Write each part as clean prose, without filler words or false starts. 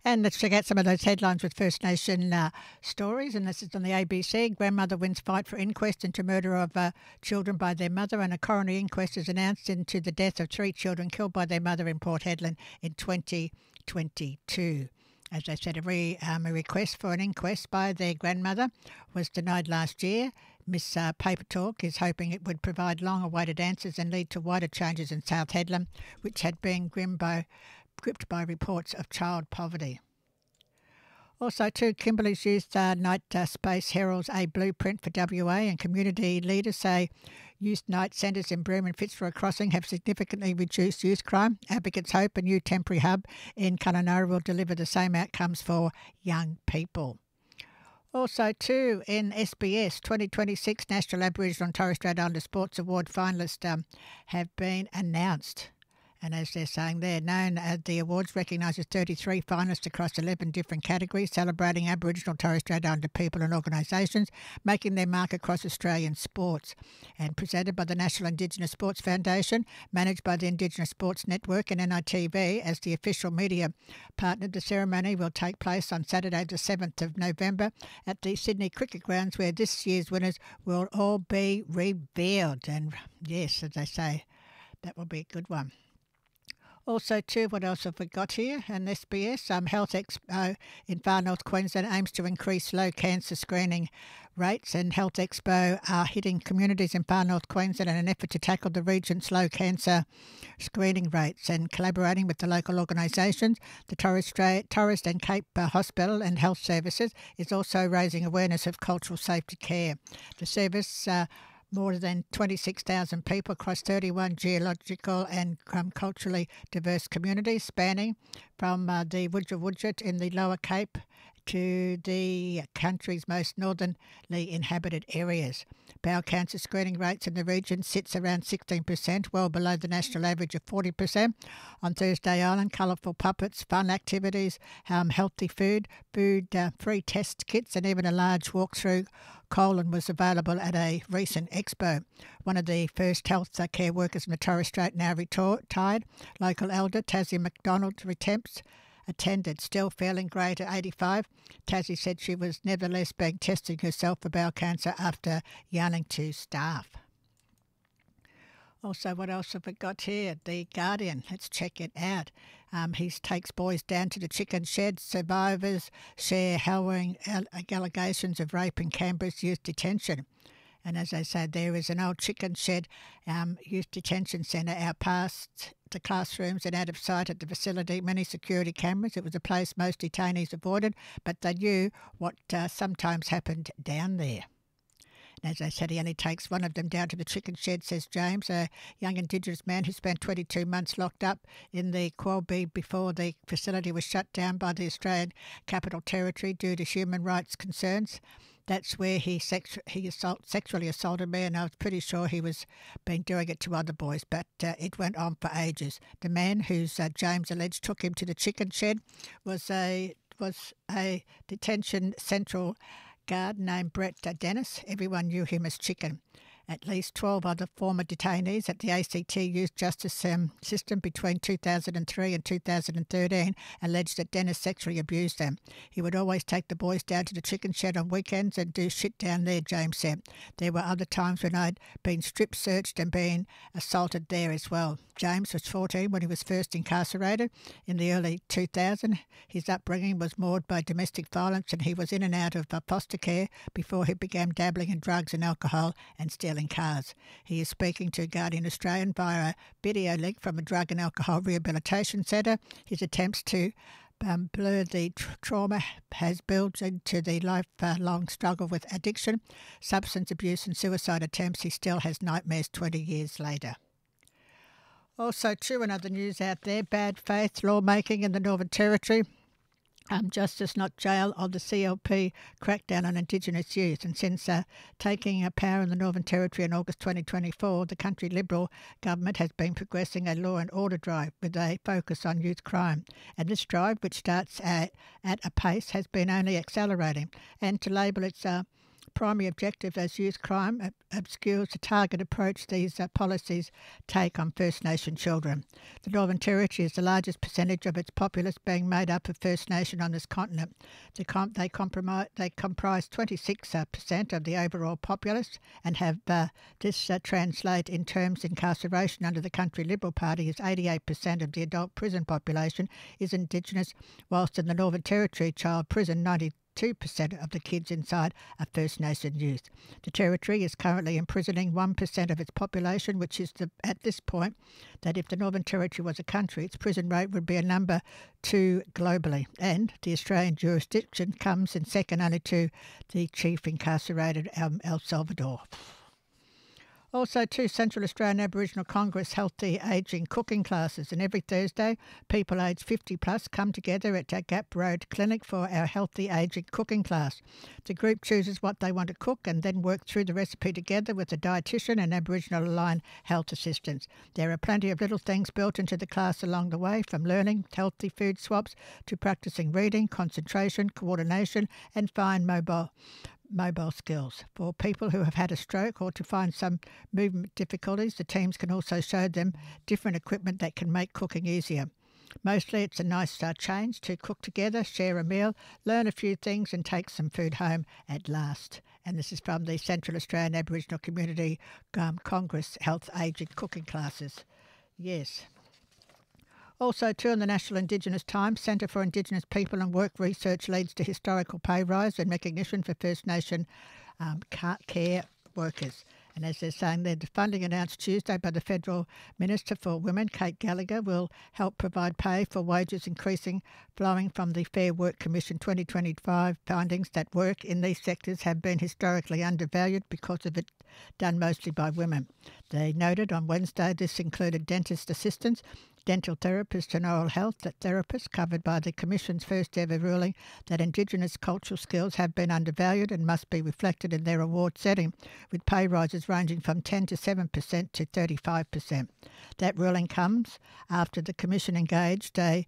And let's check out some of those headlines with First Nation stories. And this is on the ABC. Grandmother wins fight for inquest into murder of children by their mother. And a coroner inquest is announced into the death of 3 children killed by their mother in Port Hedland in 2022. As I said, a request for an inquest by their grandmother was denied last year. Miss Paper Talk is hoping it would provide long-awaited answers and lead to wider changes in South Hedland, which had been gripped by reports of child poverty. Also, too, Kimberley's Youth Night Space heralds a blueprint for WA, and community leaders say youth night centres in Broome and Fitzroy Crossing have significantly reduced youth crime. Advocates hope a new temporary hub in Kununurra will deliver the same outcomes for young people. Also, too, in SBS, 2026 National Aboriginal and Torres Strait Islander Sports Award finalists have been announced. And as they're saying, they're known as the awards recognises 33 finalists across 11 different categories, celebrating Aboriginal Torres Strait Islander people and organisations making their mark across Australian sports. And presented by the National Indigenous Sports Foundation, managed by the Indigenous Sports Network and NITV as the official media partner, the ceremony will take place on Saturday the 7th of November at the Sydney Cricket Grounds, where this year's winners will all be revealed. And yes, as they say, that will be a good one. Also, too, what else have we got here? And SBS, Health Expo in Far North Queensland aims to increase low cancer screening rates, and Health Expo are hitting communities in Far North Queensland in an effort to tackle the region's low cancer screening rates, and collaborating with the local organisations. The Torres and Cape Hospital and Health Services is also raising awareness of cultural safety care. The service more than 26,000 people across 31 geological and culturally diverse communities, spanning from the Wudjat in the Lower Cape to the country's most northernly inhabited areas. Bowel cancer screening rates in the region sits around 16%, well below the national average of 40%. On Thursday Island, colourful puppets, fun activities, healthy food, free test kits, and even a large walk-through colon was available at a recent expo. One of the first health care workers in the Torres Strait, now retired, local elder Tassie McDonald attended, still feeling great at 85. Tassie said she was nevertheless being testing herself for bowel cancer after yarning to staff. Also, what else have we got here? The Guardian. Let's check it out. He takes boys down to the chicken shed. Survivors share harrowing allegations of rape in Canberra's youth detention. And as I said, there is an old chicken shed youth detention centre out past the classrooms and out of sight at the facility. Many security cameras. It was a place most detainees avoided, but they knew what sometimes happened down there. As I said, he only takes one of them down to the chicken shed, says James, a young Indigenous man who spent 22 months locked up in the Qualby before the facility was shut down by the Australian Capital Territory due to human rights concerns. That's where he sexually assaulted me, and I was pretty sure he was been doing it to other boys, but it went on for ages. The man who's James alleged took him to the chicken shed was a detention central guard named Brett Dennis. Everyone knew him as Chicken. At least 12 other former detainees at the ACT Youth Justice System between 2003 and 2013 alleged that Dennis sexually abused them. He would always take the boys down to the chicken shed on weekends and do shit down there, James said. There were other times when I'd been strip searched and been assaulted there as well. James was 14 when he was first incarcerated in the early 2000s. His upbringing was marred by domestic violence, and he was in and out of foster care before he began dabbling in drugs and alcohol and stealing cars. He is speaking to Guardian Australian via a video link from a drug and alcohol rehabilitation centre. His attempts to blur the trauma has built into the lifelong struggle with addiction, substance abuse and suicide attempts. He still has nightmares 20 years later. Also, too, in other news out there, bad faith lawmaking in the Northern Territory. Justice Not Jail of the CLP crackdown on Indigenous youth. And since taking power in the Northern Territory in August 2024, the country Liberal government has been progressing a law and order drive with a focus on youth crime. And this drive, which starts at a pace, has been only accelerating. And to label its primary objective as youth crime obscures the target approach these policies take on First Nation children. The Northern Territory is the largest percentage of its populace being made up of First Nation on this continent. They comprise 26% of the overall populace and have this translate in terms incarceration under the Country Liberal Party is 88% of the adult prison population is Indigenous, whilst in the Northern Territory child prison 92% of the kids inside are First Nation youth. The Territory is currently imprisoning 1% of its population, which is at this point that if the Northern Territory was a country, its prison rate would be a number 2 globally. And the Australian jurisdiction comes in second only to the chief incarcerated El Salvador. Also, 2 Central Australian Aboriginal Congress healthy ageing cooking classes, and every Thursday, people aged 50 plus come together at our Gap Road Clinic for our healthy ageing cooking class. The group chooses what they want to cook and then work through the recipe together with a dietitian and Aboriginal aligned health assistants. There are plenty of little things built into the class along the way, from learning healthy food swaps to practicing reading, concentration, coordination, and fine mobile skills. For people who have had a stroke or to find some movement difficulties, the teams can also show them different equipment that can make cooking easier. Mostly it's a nice change to cook together, share a meal, learn a few things and take some food home at last. And this is from the Central Australian Aboriginal Community Congress Health Ageing Cooking Classes. Yes. Also, too, in the National Indigenous Times, Centre for Indigenous People and Work Research leads to historical pay rise and recognition for First Nation care workers. And as they're saying there, the funding announced Tuesday by the Federal Minister for Women, Kate Gallagher, will help provide pay for wages increasing flowing from the Fair Work Commission 2025 findings that work in these sectors have been historically undervalued because of it done mostly by women. They noted on Wednesday this included dentist assistants, dental therapists and oral health therapists covered by the Commission's first ever ruling that Indigenous cultural skills have been undervalued and must be reflected in their award setting, with pay rises ranging from 10 to 7% to 35%. That ruling comes after the Commission engaged a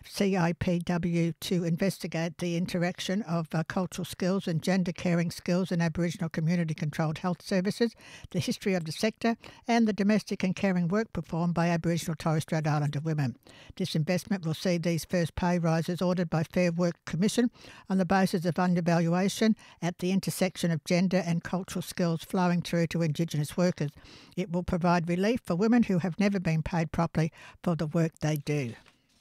CIPW to investigate the interaction of cultural skills and gender caring skills in Aboriginal community-controlled health services, the history of the sector, and the domestic and caring work performed by Aboriginal Torres Strait Islander women. This investment will see these first pay rises ordered by Fair Work Commission on the basis of undervaluation at the intersection of gender and cultural skills flowing through to Indigenous workers. It will provide relief for women who have never been paid properly for the work they do.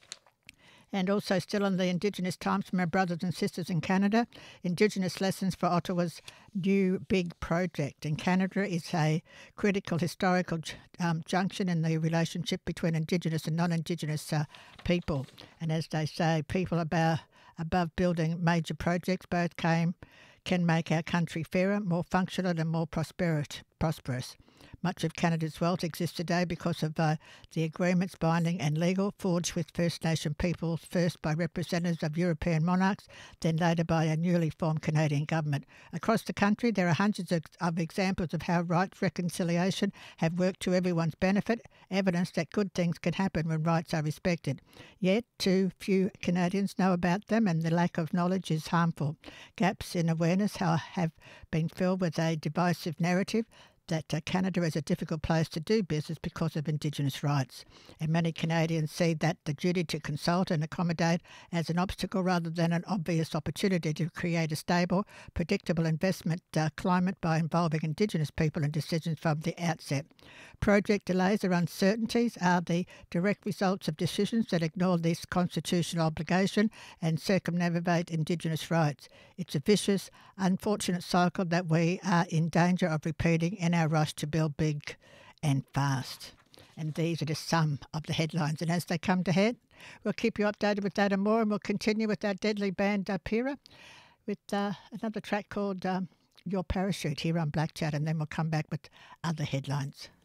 And also still on the Indigenous Times from our brothers and sisters in Canada, Indigenous Lessons for Ottawa's new big project. And Canada is a critical historical junction in the relationship between Indigenous and non-Indigenous people. And as they say, people above building major projects both can make our country fairer, more functional and more prosperous. Much of Canada's wealth exists today because of the agreements, binding and legal, forged with First Nation peoples, first by representatives of European monarchs, then later by a newly formed Canadian government. Across the country, there are hundreds of examples of how rights reconciliation have worked to everyone's benefit, evidence that good things can happen when rights are respected. Yet, too few Canadians know about them, and the lack of knowledge is harmful. Gaps in awareness have been filled with a divisive narrative that Canada is a difficult place to do business because of Indigenous rights. And many Canadians see that the duty to consult and accommodate as an obstacle rather than an obvious opportunity to create a stable, predictable investment climate by involving Indigenous people in decisions from the outset. Project delays or uncertainties are the direct results of decisions that ignore this constitutional obligation and circumnavigate Indigenous rights. It's a vicious, unfortunate cycle that we are in danger of repeating in our rush to build big and fast. And these are just some of the headlines. And as they come to head, we'll keep you updated with that and more, and we'll continue with our deadly band, Pira, with another track called Your Parachute here on Black Chat, and then we'll come back with other headlines.